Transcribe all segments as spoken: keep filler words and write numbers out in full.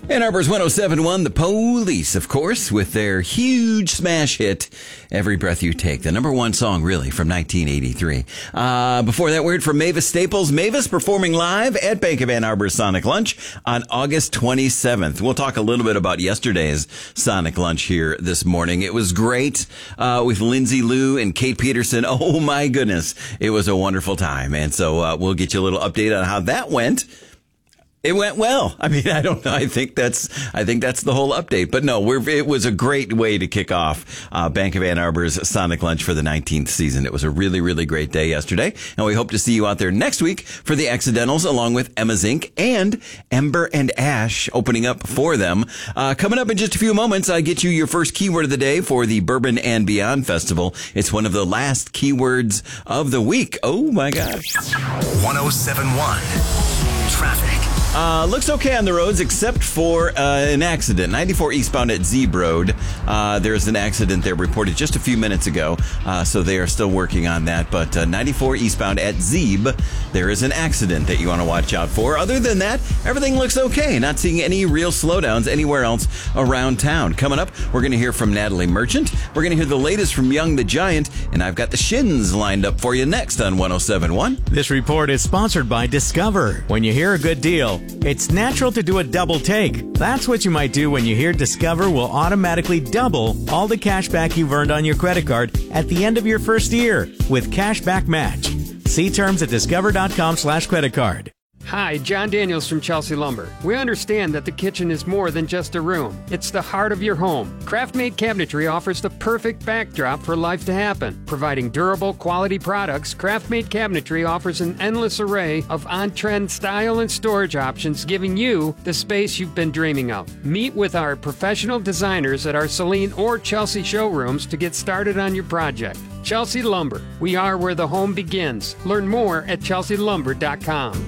Ann Arbor's one oh seven point one, The Police, of course, with their huge smash hit, Every Breath You Take, the number one song, really, from nineteen eighty-three. Uh, before that, word from Mavis Staples. Mavis performing live at Bank of Ann Arbor's Sonic Lunch on August twenty-seventh. We'll talk a little bit about yesterday's Sonic Lunch here this morning. It was great uh, with Lindsay Lou and Kate Peterson. Oh, my goodness. It was a wonderful time. And so uh, we'll get you a little update on how that went. It went well. I mean, I don't know. I think that's, I think that's the whole update. But no, we're, it was a great way to kick off uh, Bank of Ann Arbor's Sonic Lunch for the nineteenth season. It was a really, really great day yesterday. And we hope to see you out there next week for the Accidentals, along with Emma's Incorporated and Ember and Ash opening up for them. Uh, coming up in just a few moments, I get you your first keyword of the day for the Bourbon and Beyond Festival. It's one of the last keywords of the week. Oh my gosh. one oh seven point one Traffic. Uh, looks okay on the roads, except for uh, an accident. ninety-four eastbound at Zeeb Road. Uh, there's an accident there reported just a few minutes ago, uh, so they are still working on that. But uh, ninety-four eastbound at Zeeb, there is an accident that you want to watch out for. Other than that, everything looks okay. Not seeing any real slowdowns anywhere else around town. Coming up, we're going to hear from Natalie Merchant. We're going to hear the latest from Young the Giant, and I've got the Shins lined up for you next on one oh seven point one. This report is sponsored by Discover. When you hear a good deal, it's natural to do a double take. That's what you might do when you hear Discover will automatically double all the cash back you've earned on your credit card at the end of your first year with Cashback Match. See terms at discover.com slash credit card. Hi, John Daniels from Chelsea Lumber. We understand that the kitchen is more than just a room. It's the heart of your home. Craft-made cabinetry offers the perfect backdrop for life to happen. Providing durable, quality products, Craft-made cabinetry offers an endless array of on-trend style and storage options, giving you the space you've been dreaming of. Meet with our professional designers at our Saline or Chelsea showrooms to get started on your project. Chelsea Lumber. We are where the home begins. Learn more at chelsea lumber dot com.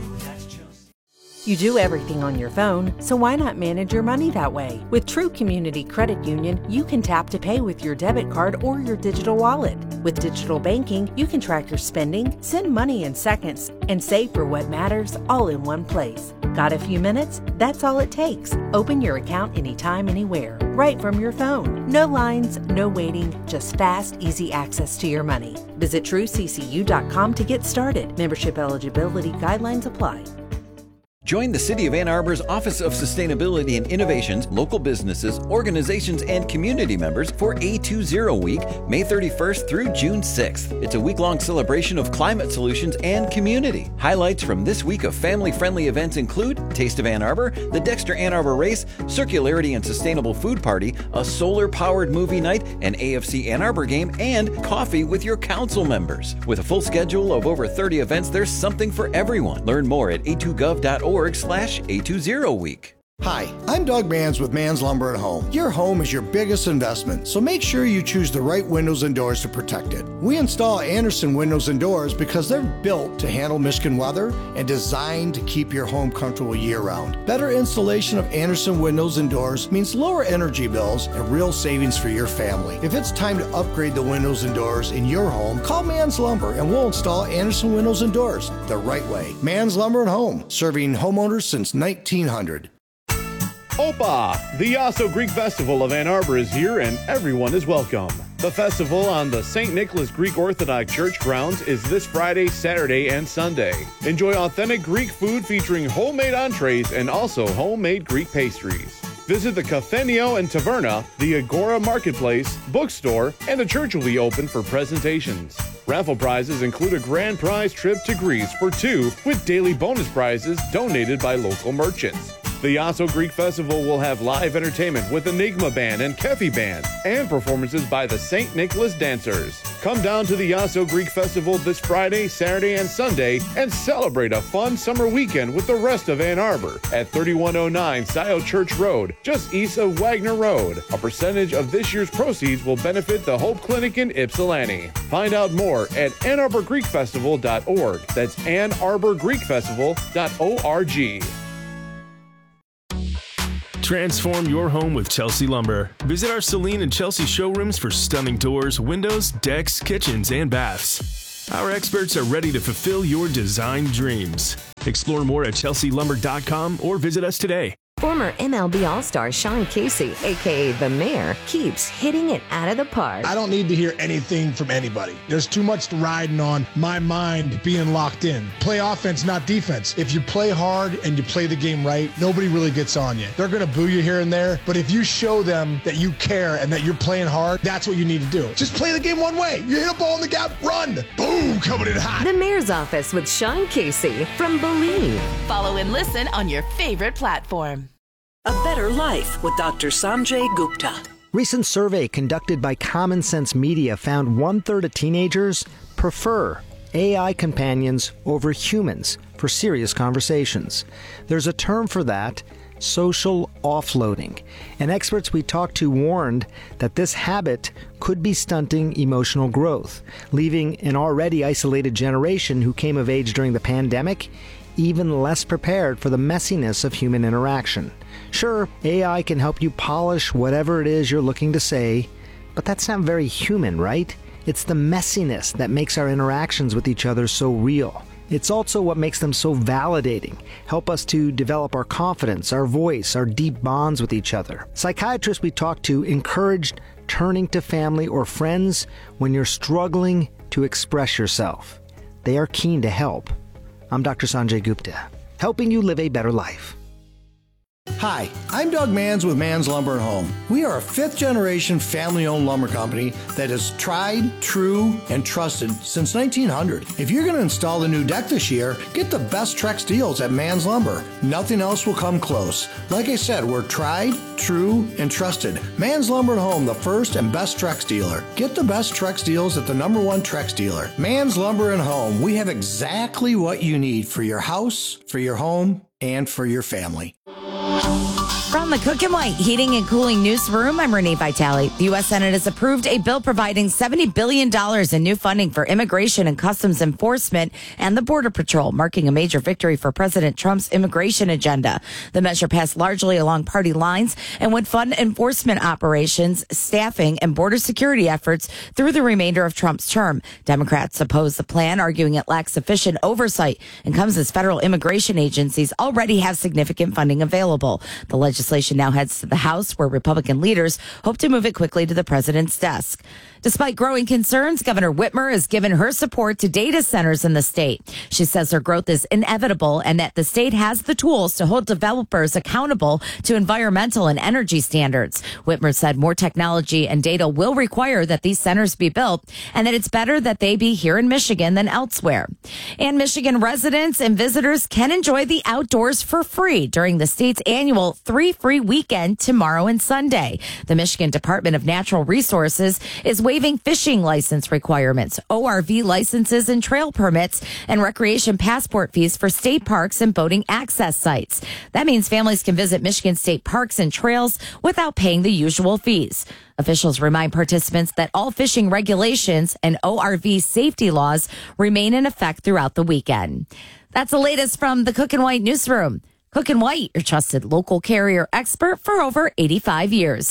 You do everything on your phone, so why not manage your money that way? With True Community Credit Union, you can tap to pay with your debit card or your digital wallet. With digital banking, you can track your spending, send money in seconds, and save for what matters all in one place. Got a few minutes? That's all it takes. Open your account anytime, anywhere, right from your phone. No lines, no waiting, just fast, easy access to your money. Visit true c c u dot com to get started. Membership eligibility guidelines apply. Join the City of Ann Arbor's Office of Sustainability and Innovations, local businesses, organizations, and community members for A twenty Week, May thirty-first through June sixth. It's a week-long celebration of climate solutions and community. Highlights from this week of family-friendly events include Taste of Ann Arbor, the Dexter Ann Arbor Race, Circularity and Sustainable Food Party, a solar-powered movie night, an A F C Ann Arbor game, and coffee with your council members. With a full schedule of over thirty events, there's something for everyone. Learn more at a two gov dot org slash A twenty Week. Hi, I'm Doug Manns with Manns Lumber at Home. Your home is your biggest investment, so make sure you choose the right windows and doors to protect it. We install Andersen windows and doors because they're built to handle Michigan weather and designed to keep your home comfortable year-round. Better installation of Andersen windows and doors means lower energy bills and real savings for your family. If it's time to upgrade the windows and doors in your home, call Manns Lumber and we'll install Andersen windows and doors the right way. Manns Lumber at Home, serving homeowners since nineteen hundred. Opa! The Yasso Greek Festival of Ann Arbor is here and everyone is welcome. The festival on the Saint Nicholas Greek Orthodox Church grounds is this Friday, Saturday, and Sunday. Enjoy authentic Greek food featuring homemade entrees and also homemade Greek pastries. Visit the Cafenio and Taverna, the Agora Marketplace, bookstore, and the church will be open for presentations. Raffle prizes include a grand prize trip to Greece for two with daily bonus prizes donated by local merchants. The Yasso Greek Festival will have live entertainment with Enigma Band and Kefi Band and performances by the Saint Nicholas Dancers. Come down to the Yasso Greek Festival this Friday, Saturday, and Sunday and celebrate a fun summer weekend with the rest of Ann Arbor at thirty-one oh nine Scioto Church Road, just east of Wagner Road. A percentage of this year's proceeds will benefit the Hope Clinic in Ypsilanti. Find out more at ann arbor greek festival dot org. That's ann arbor greek festival dot org. Transform your home with Chelsea Lumber. Visit our Saline and Chelsea showrooms for stunning doors, windows, decks, kitchens, and baths. Our experts are ready to fulfill your design dreams. Explore more at chelsea lumber dot com or visit us today. Former M L B All-Star Sean Casey, a k a. The Mayor, keeps hitting it out of the park. I don't need to hear anything from anybody. There's too much riding on my mind being locked in. Play offense, not defense. If you play hard and you play the game right, nobody really gets on you. They're going to boo you here and there, but if you show them that you care and that you're playing hard, that's what you need to do. Just play the game one way. You hit a ball in the gap, run. Boom, coming in hot. The Mayor's Office with Sean Casey from Believe. Follow and listen on your favorite platform. A Better Life with Doctor Sanjay Gupta. Recent survey conducted by Common Sense Media found one-third of teenagers prefer A I companions over humans for serious conversations. There's a term for that, social offloading. And experts we talked to warned that this habit could be stunting emotional growth, leaving an already isolated generation who came of age during the pandemic even less prepared for the messiness of human interaction. Sure, A I can help you polish whatever it is you're looking to say, but that's not very human, right? It's the messiness that makes our interactions with each other so real. It's also what makes them so validating, help us to develop our confidence, our voice, our deep bonds with each other. Psychiatrists we talked to encouraged turning to family or friends when you're struggling to express yourself. They are keen to help. I'm Doctor Sanjay Gupta, helping you live a better life. Hi, I'm Doug Manns with Manns Lumber and Home. We are a fifth-generation family-owned lumber company that is tried, true, and trusted since nineteen hundred. If you're going to install a new deck this year, get the best Trex deals at Manns Lumber. Nothing else will come close. Like I said, we're tried, true, and trusted. Manns Lumber and Home, the first and best Trex dealer. Get the best Trex deals at the number one Trex dealer. Manns Lumber and Home. We have exactly what you need for your house, for your home, and for your family. From the Cook and White Heating and Cooling Newsroom, I'm Renee Vitale. The U S Senate has approved a bill providing seventy billion dollars in new funding for immigration and customs enforcement and the Border Patrol, marking a major victory for President Trump's immigration agenda. The measure passed largely along party lines and would fund enforcement operations, staffing, and border security efforts through the remainder of Trump's term. Democrats oppose the plan, arguing it lacks sufficient oversight and comes as federal immigration agencies already have significant funding available. The legislation now heads to the House, where Republican leaders hope to move it quickly to the president's desk. Despite growing concerns, Governor Whitmer has given her support to data centers in the state. She says their growth is inevitable and that the state has the tools to hold developers accountable to environmental and energy standards. Whitmer said more technology and data will require that these centers be built and that it's better that they be here in Michigan than elsewhere. And Michigan residents and visitors can enjoy the outdoors for free during the state's annual Three Free Weekend tomorrow and Sunday. The Michigan Department of Natural Resources is waiving fishing license requirements, O R V licenses and trail permits, and recreation passport fees for state parks and boating access sites. That means families can visit Michigan state parks and trails without paying the usual fees. Officials remind participants that all fishing regulations and O R V safety laws remain in effect throughout the weekend. That's the latest from the Cook and White Newsroom. Cook and White, your trusted local carrier expert for over eighty-five years.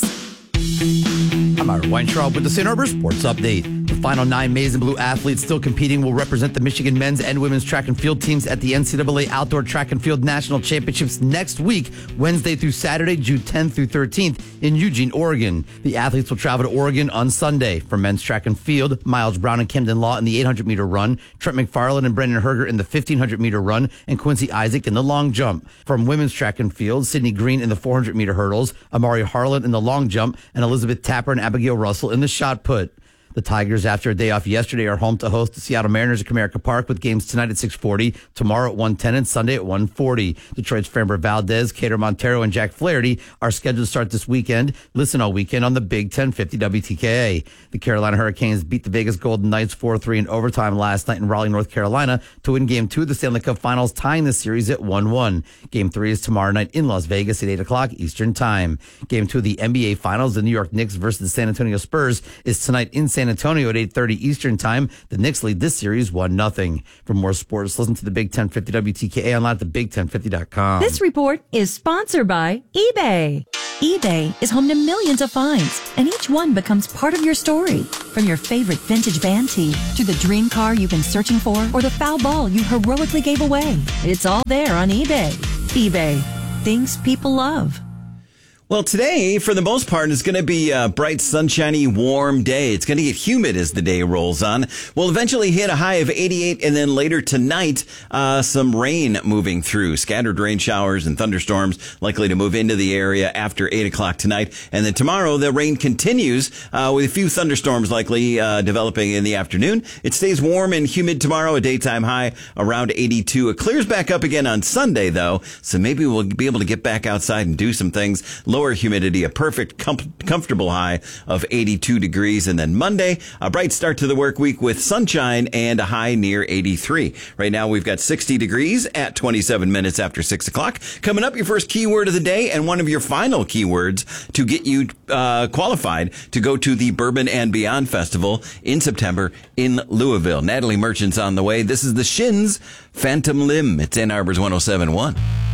I'm Ira Weintraub with the Saint Arbor Sports Update. The final nine Maize and Blue athletes still competing will represent the Michigan men's and women's track and field teams at the N C double A Outdoor Track and Field National Championships next week, Wednesday through Saturday, June tenth through thirteenth in Eugene, Oregon. The athletes will travel to Oregon on Sunday. For men's track and field, Miles Brown and Camden Law in the eight hundred meter run, Trent McFarland and Brendan Herger in the fifteen hundred meter run, and Quincy Isaac in the long jump. From women's track and field, Sydney Green in the four hundred meter hurdles, Amari Harlan in the long jump, and Elizabeth Tapper and Abigail Russell in the shot put. The Tigers, after a day off yesterday, are home to host the Seattle Mariners at Comerica Park with games tonight at six forty, tomorrow at one ten, and Sunday at one forty. Detroit's Framber Valdez, Cater Montero, and Jack Flaherty are scheduled to start this weekend. Listen all weekend on the Big ten fifty W T K A. The Carolina Hurricanes beat the Vegas Golden Knights four three in overtime last night in Raleigh, North Carolina to win Game two of the Stanley Cup Finals, tying the series at one one. Game three is tomorrow night in Las Vegas at eight o'clock Eastern Time. Game two of the N B A Finals, the New York Knicks versus the San Antonio Spurs, is tonight in San Antonio at eight thirty Eastern Time. The Knicks lead this series one nothing. For more sports, listen to the Big ten fifty W T K A online at the big ten fifty dot com. This report is sponsored by eBay. eBay is home to millions of finds, and each one becomes part of your story. From your favorite vintage band tee to the dream car you've been searching for or the foul ball you heroically gave away. It's all there on eBay. eBay. things people love. Well, today, for the most part, is going to be a bright, sunshiny, warm day. It's going to get humid as the day rolls on. We'll eventually hit a high of eighty-eight, and then later tonight, uh, some rain moving through. Scattered rain showers and thunderstorms likely to move into the area after eight o'clock tonight. And then tomorrow, the rain continues uh, with a few thunderstorms likely uh, developing in the afternoon. It stays warm and humid tomorrow, a daytime high around eighty-two. It clears back up again on Sunday, though, so maybe we'll be able to get back outside and do some things. Lower humidity, a perfect, com- comfortable high of eighty-two degrees. And then Monday, a bright start to the work week with sunshine and a high near eighty-three. Right now, we've got sixty degrees at twenty-seven minutes after six o'clock. Coming up, your first keyword of the day and one of your final keywords to get you uh, qualified to go to the Bourbon and Beyond Festival in September in Louisville. Natalie Merchant's on the way. This is the Shins, Phantom Limb. It's Ann Arbor's one oh seven point one.